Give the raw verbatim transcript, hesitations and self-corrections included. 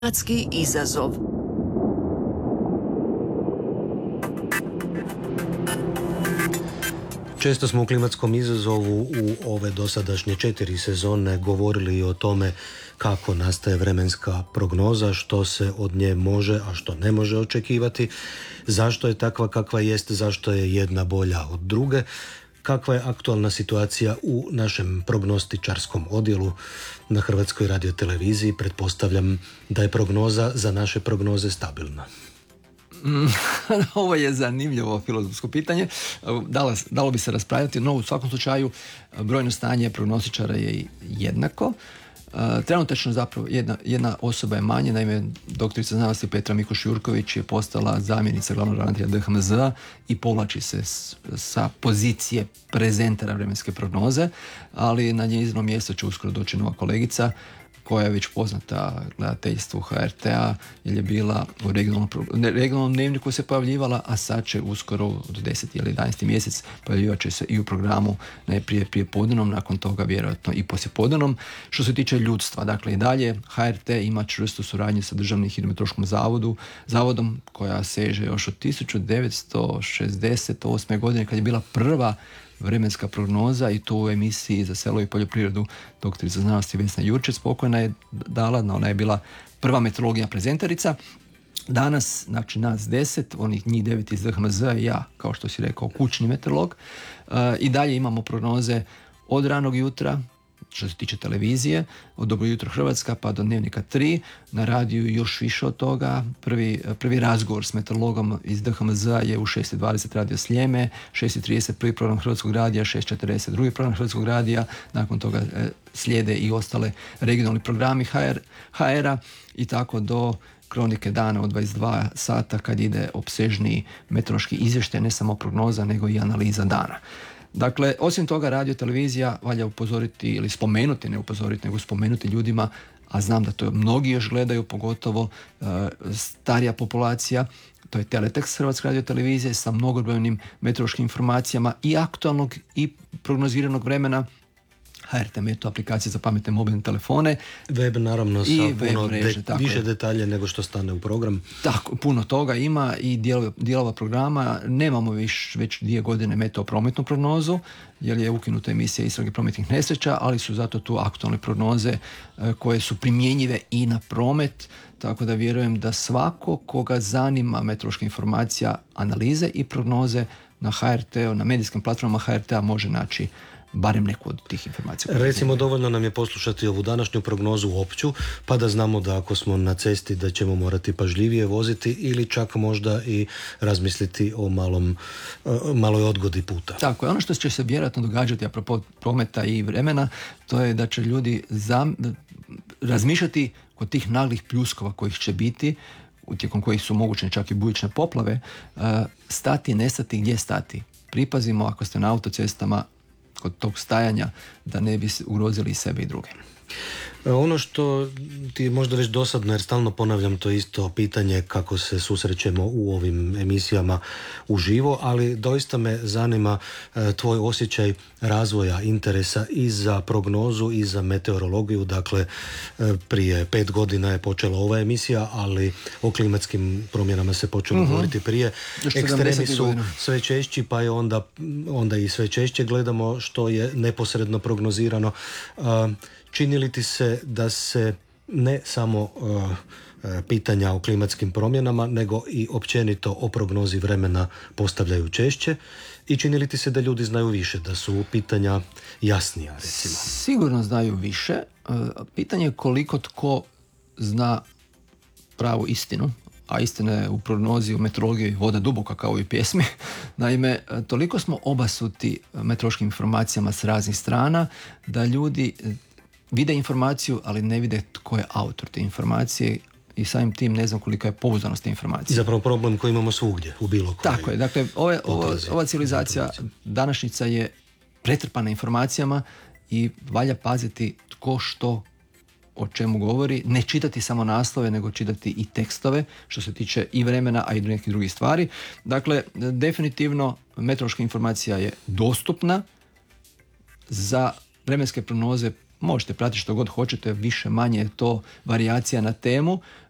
Klimatski izazov. Često smo u klimatskom izazovu u ove dosadašnje četiri sezone govorili i o tome kako nastaje vremenska prognoza, što se od nje može, a što ne može očekivati, zašto je takva kakva jest, zašto je jedna bolja od druge, kakva je aktualna situacija u našem prognostičarskom odjelu na Hrvatskoj radioteleviziji. Pretpostavljam da je prognoza za naše prognoze stabilna. Ovo je zanimljivo filozofsko pitanje. Dalo, dalo bi se raspravljati, no u svakom slučaju brojno stanje prognostičara je jednako. Trenutačno zapravo jedna, jedna osoba je manje, naime doktorica znanosti Petra Mikuš-Jurković je postala zamjenica glavnog ravnatelja D H M Z-a i povlači se s, sa pozicije prezentera vremenske prognoze, ali na njezino mjesto će uskoro doći nova kolegica koja je već poznata gledateljstvu H R T-a, jer je bila u regionalnom, regionalnom dnevniku se pojavljivala, a sad će uskoro od deseti ili jedanaesti mjesec pojavljivat će se i u programu najprije prije podnenom, nakon toga vjerojatno i poslije podnenom. Što se tiče ljudstva, dakle i dalje H R T ima čvrstu suradnju sa Državnim hidrometeorološkim zavodu, zavodom koja seže još od tisuću devetsto šezdeset osme godine kad je bila prva vremenska prognoza i to u emisiji za selo i poljoprivredu doktorica znanosti Vesna Jurčec pokojna je dala, no ona je bila prva meteorologija prezentarica. Danas, znači nas deset, onih njih devet iz D H M Z i ja, kao što si rekao, kućni meteorolog, uh, i dalje imamo prognoze od ranog jutra, što se tiče televizije, od Dobro jutro Hrvatska pa do Dnevnika tri, na radiju još više od toga. Prvi, prvi razgovor s meteorologom iz D H M Z je u šest i dvadeset radio Sljeme, šest i trideset prvi program Hrvatskog radija, šest i četrdeset drugi program Hrvatskog radija, nakon toga e, slijede i ostale regionalni programi H R, H R-a i tako do Kronike dana od dvadeset dva sata kad ide opsežniji meteorološki izvještaj, ne samo prognoza nego i analiza dana. Dakle, osim toga, radio, televizija, valja upozoriti ili spomenuti, ne upozoriti, nego spomenuti ljudima, a znam da to mnogi još gledaju, pogotovo uh, starija populacija, to je teletekst Hrvatske radiotelevizije sa mnogobrojnim meteorološkim informacijama i aktualnog i prognoziranog vremena, H R T Meteo aplikacije za pametne mobilne telefone. Web naravno sa i puno mreže, de, više je. detalje nego što stane u program. Tako, puno toga ima i dijelova, dijelova programa. Nemamo viš, već dvije godine meteo prometnu prognozu, jer je ukinuta emisija istrage prometnih nesreća, ali su zato tu aktualne prognoze e, koje su primjenjive i na promet, tako da vjerujem da svako koga zanima meteorološka informacija, analize i prognoze na H R T-u, na medijskim platformama H R T-a može naći barem neku od tih informacija. Recimo, dovoljno nam je poslušati ovu današnju prognozu opću, pa da znamo da ako smo na cesti da ćemo morati pažljivije voziti ili čak možda i razmisliti o malom, maloj odgodi puta. Tako je. Ono što će se vjerojatno događati apropo prometa i vremena, to je da će ljudi zam, razmišljati kod tih naglih pljuskova kojih će biti, tijekom kojih su moguće čak i bujične poplave, stati, nestati, gdje stati. Pripazimo ako ste na autocestama kod tog stajanja da ne bi ugrozili sebe i druge. Ono što ti je možda već dosadno, jer stalno ponavljam to isto pitanje kako se susrećemo u ovim emisijama uživo, ali doista me zanima e, tvoj osjećaj razvoja interesa i za prognozu i za meteorologiju. Dakle, e, prije pet godina je počela ova emisija, ali o klimatskim promjenama se počelo uh-huh. govoriti prije. Ekstremi su godina. Sve češći, pa je onda, onda i sve češće gledamo što je neposredno prognozirano. E, Čini li ti se da se ne samo uh, pitanja o klimatskim promjenama, nego i općenito o prognozi vremena postavljaju češće i čini li ti se da ljudi znaju više, da su pitanja jasnija, recimo? Sigurno znaju više. Pitanje je koliko tko zna pravu istinu, a istina je u prognozi, u meteorologiji voda duboka kao i pjesmi. Naime, toliko smo obasuti meteorološkim informacijama s raznih strana da ljudi vide informaciju, ali ne vide tko je autor te informacije i samim tim ne znam kolika je pouzdanost te informacije. I zapravo problem koji imamo svugdje, u bilo kojoj. Tako je, dakle, ove, ova, ova civilizacija današnjica je pretrpana informacijama i valja paziti tko što o čemu govori, ne čitati samo naslove, nego čitati i tekstove, što se tiče i vremena, a i nekih drugih stvari. Dakle, definitivno meteorološka informacija je dostupna za vremenske prognoze. Možete pratiti što god hoćete, više manje je to varijacija na temu,